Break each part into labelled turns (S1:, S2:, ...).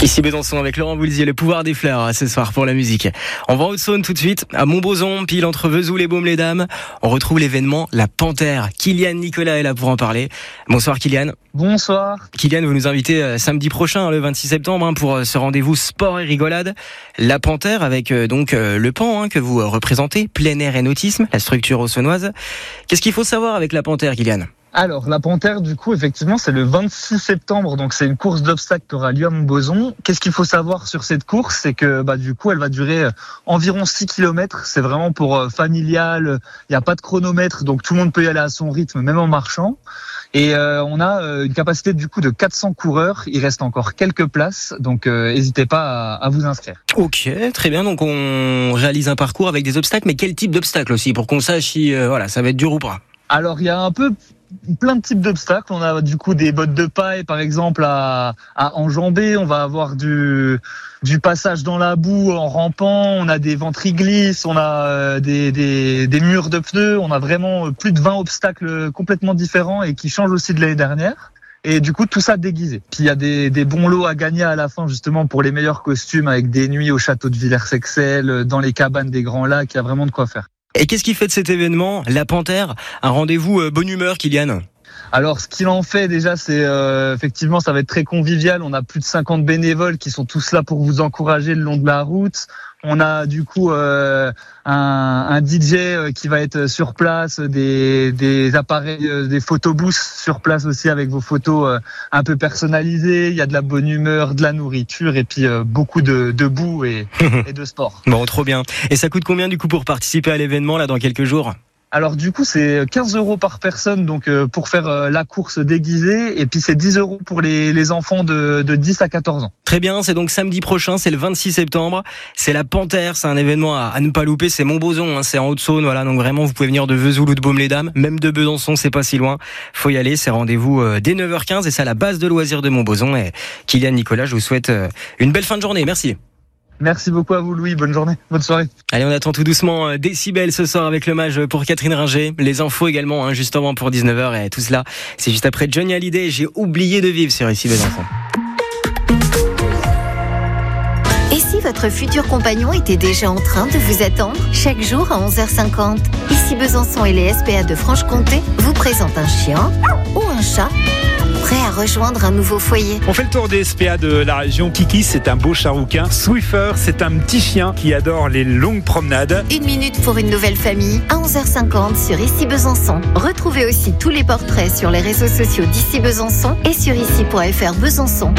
S1: Ici Besançon avec Laurent Boulzier, le pouvoir des fleurs ce soir pour la musique. On va en Haute-Saône tout de suite, à Montbozon, pile entre Vesoul et Baume-les-Dames. On retrouve l'événement La Panthère. Kylian Nicolas est là pour en parler. Bonsoir Kylian.
S2: Bonsoir.
S1: Kylian, vous nous invitez samedi prochain, le 26 septembre, pour ce rendez-vous sport et rigolade. La Panthère avec donc le PAN que vous représentez, plein air et nautisme, la structure haute-saônoise. Qu'est-ce qu'il faut savoir avec La Panthère, Kylian ?
S2: Alors, la Panthère, du coup, effectivement, c'est le 26 septembre, donc c'est une course d'obstacles qui aura lieu à Montbozon. Qu'est-ce qu'il faut savoir sur cette course ? C'est que, du coup, elle va durer environ 6 km. C'est vraiment pour familial, il n'y a pas de chronomètre, donc tout le monde peut y aller à son rythme, même en marchant. Et on a une capacité, du coup, de 400 coureurs. Il reste encore quelques places, donc n'hésitez pas à vous inscrire.
S1: Ok, très bien. Donc, on réalise un parcours avec des obstacles, mais quel type d'obstacles aussi, pour qu'on sache si ça va être dur ou pas ?
S2: Alors, il y a un peu plein de types d'obstacles. On a du coup des bottes de paille par exemple à enjamber. On va avoir du passage dans la boue en rampant. On a des ventriglisses. On a des murs de pneus. On a vraiment plus de 20 obstacles complètement différents et qui changent aussi de l'année dernière. Et du coup, tout ça déguisé. Puis il y a des bons lots à gagner à la fin, justement, pour les meilleurs costumes, avec des nuits au château de Villers-Sexel, dans les cabanes des Grands Lacs. Il y a vraiment de quoi faire.
S1: Et qu'est-ce qui fait de cet événement, La Panthère, un rendez-vous bonne humeur, Kylian ?
S2: Alors, ce qu'il en fait déjà, c'est effectivement, ça va être très convivial. On a plus de 50 bénévoles qui sont tous là pour vous encourager le long de la route. On a du coup un DJ qui va être sur place, des appareils, des photobooths sur place aussi avec vos photos un peu personnalisées. Il y a de la bonne humeur, de la nourriture et puis beaucoup de boue et de sport.
S1: Bon, trop bien. Et ça coûte combien du coup pour participer à l'événement là dans quelques jours ?
S2: Alors du coup c'est 15 € par personne donc pour faire la course déguisée et puis c'est 10 € pour les enfants de 10 à 14 ans.
S1: Très bien, c'est donc samedi prochain, c'est le 26 septembre, c'est la Panthère, c'est un événement à ne pas louper, c'est Montbozon, c'est en Haute-Saône, voilà, donc vraiment vous pouvez venir de Vesoul ou de Baume-les-Dames, même de Besançon, c'est pas si loin, faut y aller, c'est rendez-vous dès 9h15 et c'est à la base de loisirs de Montbozon et Kylian Nicolas, je vous souhaite une belle fin de journée, merci.
S2: Merci beaucoup à vous Louis, bonne journée, bonne soirée.
S1: Allez, on attend tout doucement Décibel ce soir avec l'hommage pour Catherine Ringer, les infos également justement pour 19h et tout cela, c'est juste après Johnny Hallyday, j'ai oublié de vivre sur Ici Besançon.
S3: Et si votre futur compagnon était déjà en train de vous attendre chaque jour à 11h50 ? Ici Besançon et les SPA de Franche-Comté vous présentent un chien ou un chat prêt à rejoindre un nouveau foyer.
S4: On fait le tour des SPA de la région. Kiki, c'est un beau charouquin. Swiffer, c'est un petit chien qui adore les longues promenades.
S3: 1 minute pour une nouvelle famille à 11h50 sur Ici Besançon. Retrouvez aussi tous les portraits sur les réseaux sociaux d'Ici Besançon et sur ici.fr Besançon.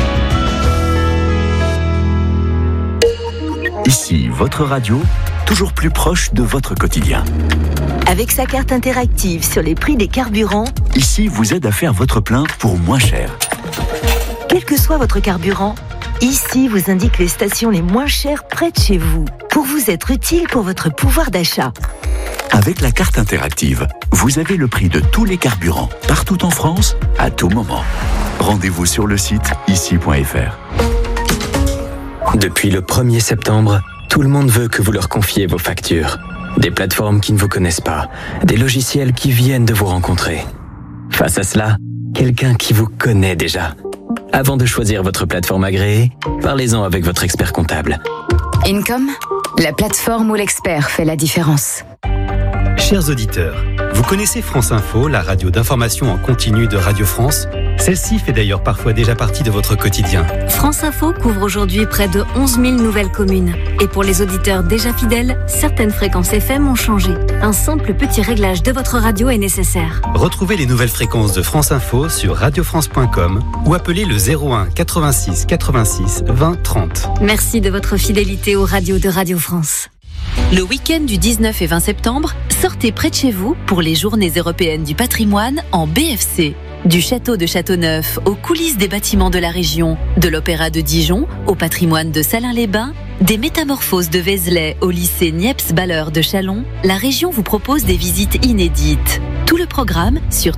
S5: Ici, votre radio, toujours plus proche de votre quotidien.
S6: Avec sa carte interactive sur les prix des carburants,
S5: Ici vous aide à faire votre plein pour moins cher.
S6: Quel que soit votre carburant, Ici vous indique les stations les moins chères près de chez vous, pour vous être utile pour votre pouvoir d'achat.
S5: Avec la carte interactive, vous avez le prix de tous les carburants, partout en France, à tout moment. Rendez-vous sur le site ici.fr.
S7: Depuis le 1er septembre, tout le monde veut que vous leur confiez vos factures. Des plateformes qui ne vous connaissent pas, des logiciels qui viennent de vous rencontrer. Face à cela, quelqu'un qui vous connaît déjà. Avant de choisir votre plateforme agréée, parlez-en avec votre expert comptable.
S8: Income, la plateforme où l'expert fait la différence.
S9: Chers auditeurs, vous connaissez France Info, la radio d'information en continu de Radio France ? Celle-ci fait d'ailleurs parfois déjà partie de votre quotidien.
S10: France Info couvre aujourd'hui près de 11 000 nouvelles communes. Et pour les auditeurs déjà fidèles, certaines fréquences FM ont changé. Un simple petit réglage de votre radio est nécessaire.
S9: Retrouvez les nouvelles fréquences de France Info sur radiofrance.com ou appelez le 01 86 86 20 30.
S10: Merci de votre fidélité aux radios de Radio France.
S11: Le week-end du 19 et 20 septembre, sortez près de chez vous pour les Journées européennes du patrimoine en BFC. Du château de Châteauneuf aux coulisses des bâtiments de la région, de l'Opéra de Dijon au patrimoine de Salins-les-Bains, des métamorphoses de Vézelay au lycée Niepce-Balleur de Châlons, la région vous propose des visites inédites. Tout le programme sur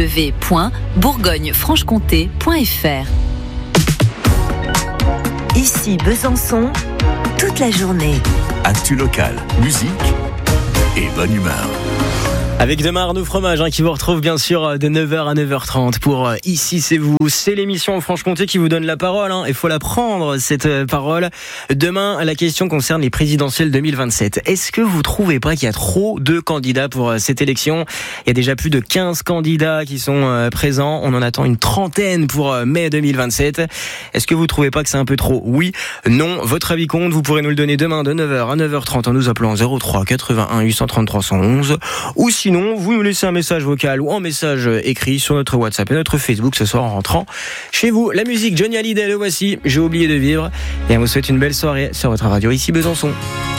S11: www.bourgogne-franche-comté.fr.
S6: Ici Besançon, toute la journée.
S5: Actu local, musique et bonne humeur.
S1: Avec demain Arnaud Fromage qui vous retrouve bien sûr de 9h à 9h30 pour Ici c'est vous. C'est l'émission en Franche-Comté qui vous donne la parole. Il faut la prendre cette parole. Demain, la question concerne les présidentielles 2027. Est-ce que vous trouvez pas qu'il y a trop de candidats pour cette élection ? Il y a déjà plus de 15 candidats qui sont présents. On en attend une trentaine pour mai 2027. Est-ce que vous trouvez pas que c'est un peu trop ? Oui, non. Votre avis compte. Vous pourrez nous le donner demain de 9h à 9h30 en nous appelant 03 81 833 111 ou sinon, vous nous laissez un message vocal ou un message écrit sur notre WhatsApp et notre Facebook ce soir en rentrant chez vous. La musique, Johnny Hallyday, le voici, J'ai oublié de vivre. Et on vous souhaite une belle soirée sur votre radio ici Besançon.